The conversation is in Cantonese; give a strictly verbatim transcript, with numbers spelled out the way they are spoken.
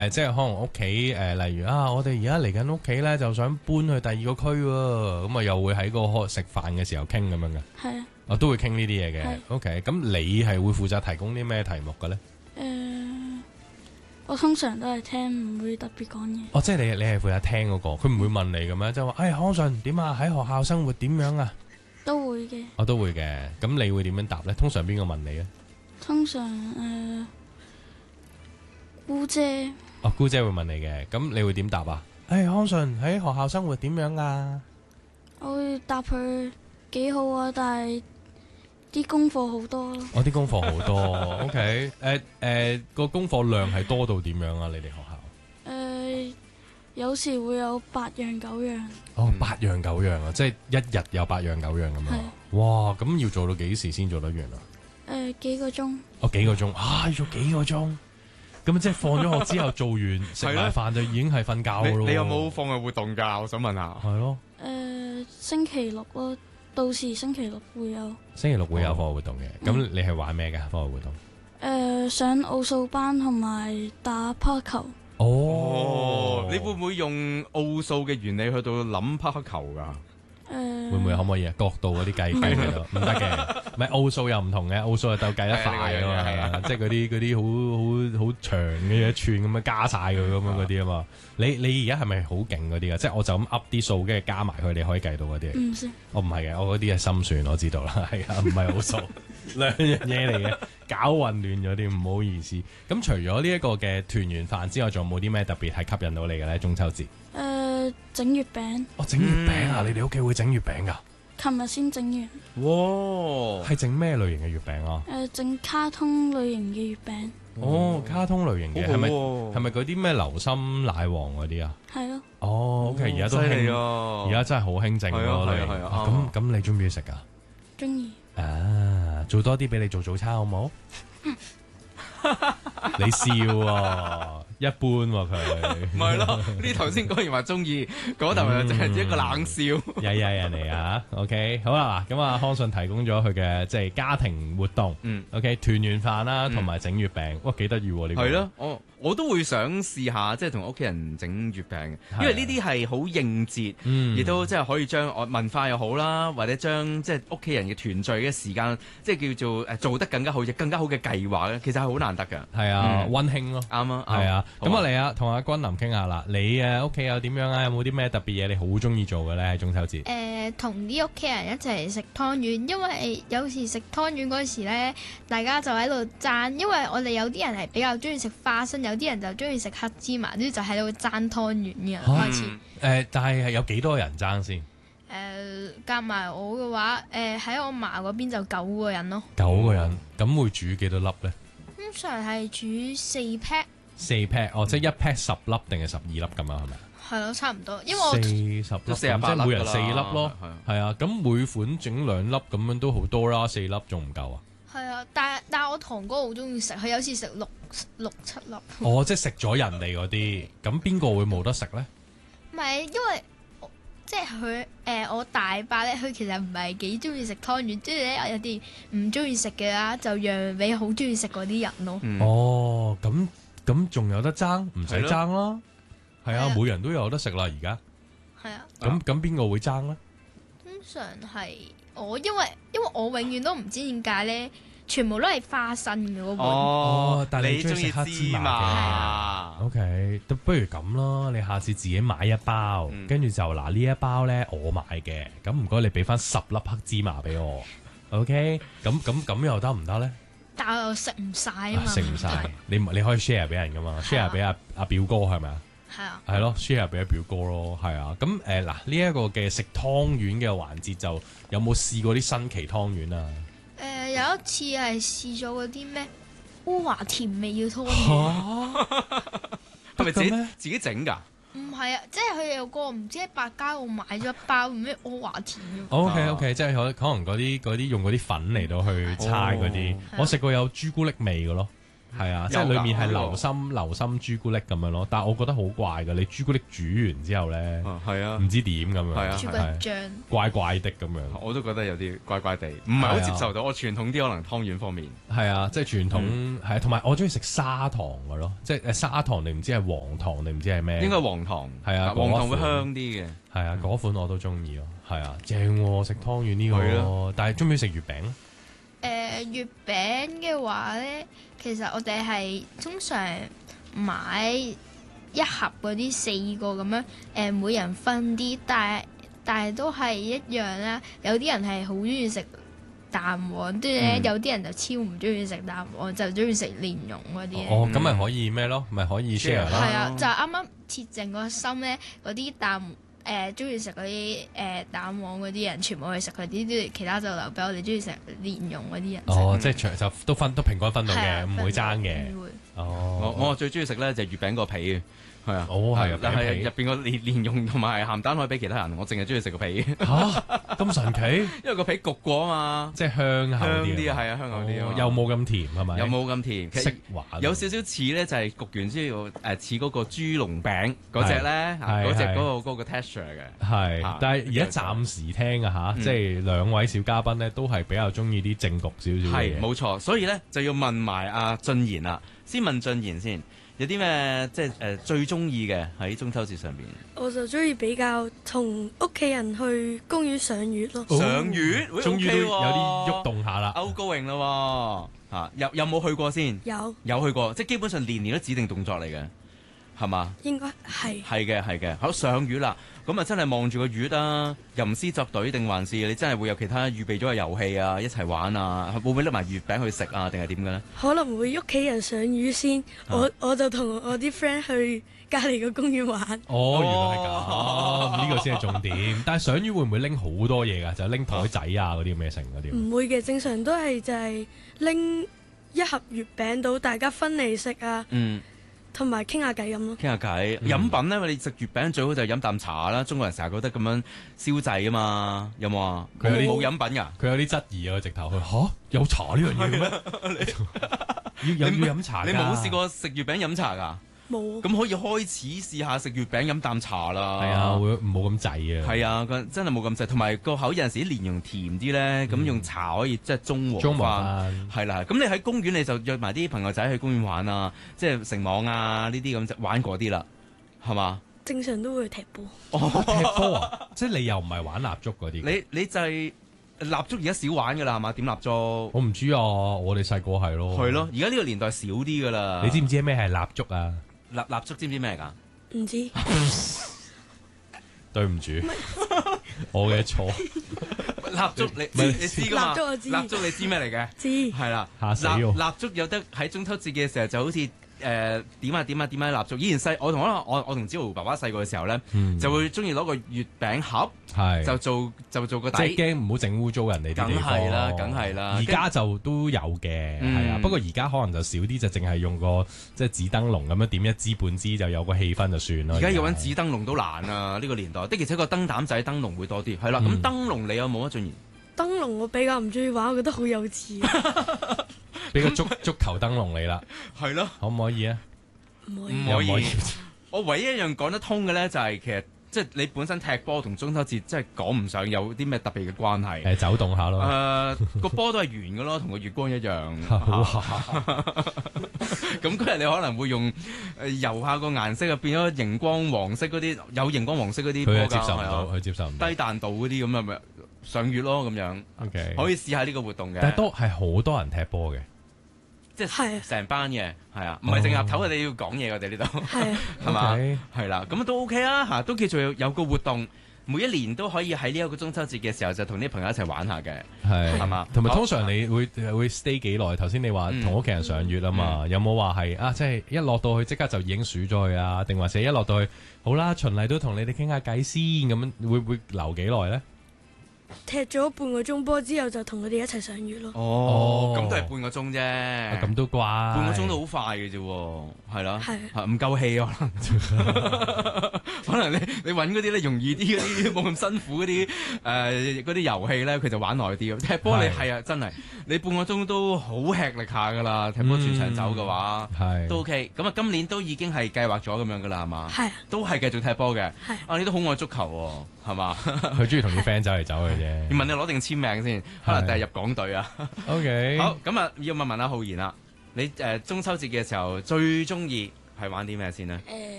誒，即係可能屋企誒，例如啊，我哋而家嚟緊屋企咧，就想搬去第二個區喎，咁啊又會喺個開食飯嘅時候傾咁樣嘅。 係啊。 我都會傾呢啲嘢嘅係。 OK，咁你係會負責提供啲咩題目嘅咧？ 誒，我通常都係聽，唔會特別講嘢。 哦，即係你你係負責聽嗰個，佢唔會問你嘅咩？即係話，誒康順點啊？喺學校生活點樣啊？ 都會嘅。 我都會嘅。咁你會點樣答咧？通常邊個問你咧？ 通常誒姑姐。 哦，姑姐會問你嘅。咁你會點答啊？誒康順喺學校生活點樣啊？ 我會答佢幾好啊，但係啲功課好多咯。 我啲功課好多。OK，誒誒個功課量係多到點樣啊？你哋學校？ 誒，有時會有八樣九樣。 哦，八樣九樣啊，即係一日有八樣九樣咁樣。 係。 哇，咁要做到幾時先做得完啊？ 誒，幾個鐘。 哦，幾個鐘啊，要做幾個鐘。咁即係放咗學之後做完食埋飯就已經係瞓覺噶咯。 你有冇課外活動㗎？我想問下。 係咯。 誒，星期六咯，到時星期六會有。 星期六會有課外活動嘅。咁、哦、你係玩咩㗎？課外活動？誒、 呃，上奧數班同埋打匹球。 哦， 哦，你會唔會用奧數嘅原理去到諗匹克球㗎？ 誒、呃， 會唔會可唔可以啊？角度嗰啲計計喺度，唔得嘅。唔係奧數又唔同嘅，奧數係鬥計得快㗎嘛，即係嗰啲嗰啲好好好長嘅一串咁樣加晒佢咁樣嗰啲啊嘛。你你而家係咪好勁嗰啲啊？即係我就咁噏啲數，跟住加埋佢，你可以計到嗰啲。 唔識。 我唔係嘅，我嗰啲係心算，我知道啦。係啊，唔係奧數，兩樣嘢嚟嘅，搞混亂咗啲，唔好意思。咁除咗呢一個嘅團圓飯之外，仲有冇啲咩特別係吸引到你嘅咧？中秋節？ 誒，整月餅。 哦，整月餅啊！你哋屋企會整月餅㗎？ 琴日先整完。 哇！ 係整咩類型嘅月餅啊？ 誒，整卡通類型嘅月餅。 哦，卡通類型嘅係咪係咪嗰啲咩流心奶黃嗰啲啊？ 係咯。 哦，OK，而家都興，而家真係好興整咯。 係啊係啊。 咁咁你中唔中意食㗎？ 中意。 啊，做多啲俾你做早餐好冇？你笑啊，一般喎佢。 唔係咯，呢頭先講完話中意，嗰頭又就係一個冷笑。 曳曳人嚟啊 ，OK， 好啦，咁啊康順提供咗佢嘅即係家庭活動，嗯，OK， 團圓飯啦，同埋整月餅，哇，幾得意喎呢個。 係咯，我我都會想試下，即係同屋企人整月餅，因為呢啲係好應節，亦都即係可以將我文化又好啦，或者將即係屋企人嘅團聚嘅時間，即係叫做誒做得更加好，亦更加好嘅計劃咧，其實係好難得㗎。 係啊，溫馨咯， 啱啊， 係啊。咁我嚟啊，同阿君琳傾下啦。你誒屋企有點樣啊？有冇啲咩特別嘢你好中意做嘅咧？喺中秋節？ 誒，同啲屋企人一齊食湯圓，因為有時食湯圓嗰時咧，大家就喺度爭，因為我哋有啲人係比較中意食花生，有啲人就中意食黑芝麻，跟住就喺度爭湯圓嘅開始。 誒，但係係有幾多人爭先？ 誒，夾埋我嘅話，誒喺我嫲嗰邊就九個人咯。 九個人，咁會煮幾多粒咧？ 通常係煮四 pack。 四 pack 哦，即係一 pack 十粒定係十二粒咁啊？係咪？ 係咯，差唔多，因為我四十粒，即係每人四粒咯。係啊，咁每款整兩粒咁樣都好多啦，四粒仲唔夠啊？ 係啊，但係但係我堂哥好中意食，佢有時食六六七粒。 哦，即係食咗人哋嗰啲，咁邊個會冇得食咧？ 唔係，因為即係佢誒，我大伯咧，佢其實唔係幾中意食湯圓，即係咧有啲唔中意食嘅啦，就讓俾好中意食嗰啲人咯。 嗯、哦，咁咁仲有得爭，唔使爭啦。係啊，每人都有得食啦，而家。 係啊。 咁咁邊個會爭咧？ 通常係我，因為因為我永遠都唔知點解咧，全部都係花生嘅嗰碗。 哦，但係你中意食黑芝麻嘅。OK，都不如咁咯，你下次自己買一包，跟住就嗱呢一包咧我買嘅，咁唔該你俾翻十粒黑芝麻俾我。OK，咁咁咁又得唔得咧？ 但我又食唔晒啊嘛。 食唔晒，你你可以 share 俾人噶嘛 ，share 俾阿阿表哥係咪啊？ 係啊， 係咯 share 俾阿表哥咯，係啊。咁誒嗱呢一個嘅食湯圓嘅環節，就有冇試過啲新奇湯圓啊？ 誒、呃、有一次係試咗嗰啲咩烏華甜味嘅湯圓， 係咪自己自己整㗎？ 唔係啊，即係佢有個唔知喺百佳度買咗一包咩烏華甜嘅。 O K O K，即係可可能嗰啲嗰啲用嗰啲粉嚟到去猜嗰啲，我食過有朱古力味嘅咯。 係啊，即係有㗎裡面係有流心流心朱古力咁樣咯。但係我覺得好怪㗎，你朱古力煮完之後咧， 啊係啊唔，知點咁樣， 係啊朱古力醬。 怪怪的咁樣。 我都覺得有啲怪怪地，唔係好接受到。我傳統啲可能湯圓方面， 係啊，即係傳統係啊，同埋我中意食砂糖嘅咯，即係誒砂糖定唔知係黃糖定唔知係咩？ 應該黃糖係啊黃糖會嗰一款香啲嘅。 係啊，嗰款我都中意咯。係啊，正喎食湯圓呢係個，但係中唔中意食月餅？ 誒、月餅嘅話咧，其實我哋係通常買一盒嗰啲四個咁樣，誒、每人分啲，但係但係都係一樣啦。有啲人係好中意食蛋黃，跟住咧嗯有啲人就超唔中意食蛋黃，就中意食蓮蓉嗰啲咧。 哦，咁咪嗯可以咩咯？咪可以 share share 啦。 係啊，就啱啱切剩個心咧，嗰啲蛋誒中意食嗰啲誒蛋黃嗰啲人，全部去食佢啲，啲其他就留俾我哋中意食蓮蓉嗰啲人食。 哦，即係長就都分都平均分到嘅， 係啊唔會爭嘅。 唔會哦， 我我最中意食咧就係月餅個皮嘅，係啊， 哦係啊但係餅皮入邊個蓮蓮蓉同埋鹹蛋可以俾其他人，我淨係中意食個皮， 嚇咁神奇， 因為個皮焗過啊嘛， 即係香口香啲啊嘛， 啲啊，係啊，香口啲啊嘛， 哦又冇咁甜係咪？ 又冇咁甜，其實識玩， 有少少似咧，就係焗完之後誒似嗰個豬籠餅嗰只咧，啊係嗰隻係嗰個嗰個 texture 嘅。 係啊， 但係而家暫時聽啊吓， 嗯即係兩位小嘉賓咧，都係比較中意啲正焗少少嘅嘢。 係冇錯，所以咧就要問埋阿俊賢啦。先問俊賢先，有啲咩即係誒、呃、最中意嘅喺中秋節上邊？ 我就中意比較同屋企人去公園賞月咯。 哦賞月，喂終於都 OK 有喎啲喐動下啦。 outgoing 啦喎，嚇有有冇去過先？ 有有去過，即係基本上年年都指定動作嚟嘅，係嘛？ 應該係係嘅，係嘅。好賞月啦，咁啊真係望住個月啊，吟詩作對定還是你真係會有其他預備咗嘅遊戲啊，一齊玩啊？會唔會拎埋月餅去食啊？定係點嘅咧？ 可能會屋企人賞月先， 啊我我就同我啲 friend 去隔離個公園玩。 哦，原來係哦咁，呢個先係重點。但係賞月會唔會拎好多嘢㗎？就拎台仔啊嗰啲咩成嗰啲？ 唔會嘅，正常都係就係拎一盒月餅到，大家分嚟食啊， 嗯。 同埋傾下偈咁咯。 傾下偈， 嗯飲品咧，你食月餅最好就係飲啖茶啦。中國人成日覺得咁樣消滯啊嘛，有冇啊？ 佢有啲冇飲品㗎？ 佢有啲質疑啊，直頭佢吓有茶呢樣嘢嘅咩？要有要飲茶㗎你冇試過食月餅飲茶㗎？ 冇咁可以開始試下食月餅飲啖茶啦。 係啊，會冇咁滯啊。 係啊，個真係冇咁滯，同埋個口有陣時啲蓮蓉甜啲咧，咁用茶可以即係中和中和翻。 翻。 係啦，咁你喺公園你就約埋啲朋友仔去公園玩啊，即係城網啊呢啲咁就玩嗰啲啦，係嘛？ 正常都會踢波。 哦，踢波啊！即係你又唔係玩蠟燭嗰啲。 你你就係蠟燭而家少玩㗎啦，係嘛？點蠟燭？ 我唔知啊，我哋細個係咯。 係咯，而家呢個年代少啲㗎啦。 你知唔知咩係蠟燭啊？ 蠟蠟燭知唔知咩㗎？ 唔知對唔住，我嘅錯。 蠟燭你唔係你知㗎嘛？ 蠟燭我知蠟燭你知咩嚟嘅？ 知係啦， 嚇死蠟我蠟燭有得喺中秋節嘅時候就好似誒點啊點啊點啊蠟燭。以前細我同我我我同子豪爸爸細個嘅時候咧， 嗯就會中意攞個月餅盒係就做就做個即係底。 驚唔好整污糟人哋啲地梗方。 係啦梗係啦而家就都有嘅， 嗯係啊。不過而家可能就少啲，就淨係用個即係紙燈籠咁樣點一支半支就有個氣氛就算咯。 而家要揾紙燈籠都難啊！呢個年代的而且確燈膽仔燈籠會多啲。係啦，咁嗯燈籠你有冇啊？俊賢？ 燈籠我比較唔中意玩，我覺得好幼稚。 俾個足足球燈籠你啦， 係咯， 可唔可以啊？ 唔可以唔。 又可以。我唯一一樣講得通嘅咧，就係其實即係你本身踢波同中秋節即係講唔上有啲咩特別嘅關係。 誒走動下咯。 誒個波都係圓嘅咯，同個月光一樣。咁嗰日你可能會用誒油下個顏色啊，變咗熒光黃色嗰啲，有熒光黃色嗰啲波㗎佢係接受唔到， 係啊佢接受唔到。 低彈道嗰啲咁啊，咪上月咯咁樣， OK， 可以試下呢個活動嘅。 但係都係好多人踢波嘅。 即係係成班嘅，係啊，唔係淨係頭，我哋要講嘢，我哋呢度係啊， 係嘛 OK 係啦，咁都 OK 啊嚇，都叫做有有個活動，每一年都可以喺呢一個中秋節嘅時候就同啲朋友一齊玩下嘅。 係係嘛同埋好通常你會會 stay 幾耐？頭先你話嗯同屋企人賞月啊嘛，有冇話係啊？即係一落到去即刻就已經數咗去啊？定或者一落到去好啦，循例都同你哋傾下偈先咁樣，會會留幾耐咧？ 踢咗半個鐘波之後就同佢哋一齊賞月咯。 哦，咁都係半個鐘啫， 咁都乖， 半個鐘都好快嘅啫喎，係啦， 係係唔夠氣可能， 可能你你揾嗰啲咧容易啲嗰啲冇咁辛苦嗰啲誒嗰啲遊戲咧，佢就玩耐啲。踢波你係啊，真係你半個鐘都好吃力下噶啦，踢波全場走嘅話， 係都 OK。咁啊，今年都已經係計劃咗咁樣噶啦，係嘛？ 係啊， 都係繼續踢波嘅。 係啊，你都好愛足球喎，係嘛？ 佢中意同啲 friend 走嚟走去啫。 要問你攞定簽名先，可能第日入港隊啊。 OK， 好，咁啊，要問問阿浩然啦，你誒、呃、中秋節嘅時候最中意係玩啲咩先呢？ 誒